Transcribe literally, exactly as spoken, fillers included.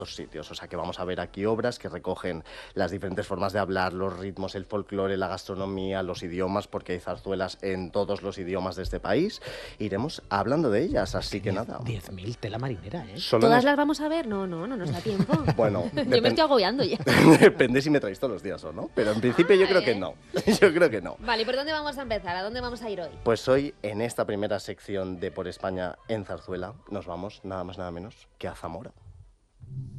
sitios, o sea que vamos a ver aquí obras que recogen las diferentes formas de hablar, los ritmos, el folclore, la gastronomía, los idiomas, porque hay zarzuelas en todos los idiomas de este país. Iremos hablando de ellas, Es así que que diez nada. diez mil tela marinera, ¿eh? Solo ¿Todas nos... las vamos a ver? No, no, no nos da tiempo. Bueno, Yo depen- me estoy agobiando ya. depende si me traéis todos los días o no, pero en principio yo creo que no, yo creo que no. Vale, ¿y por dónde vamos a empezar? ¿A dónde vamos a ir hoy? Pues hoy, en esta primera sección de Por España en Zarzuela, nos vamos nada más nada menos que a Zamora.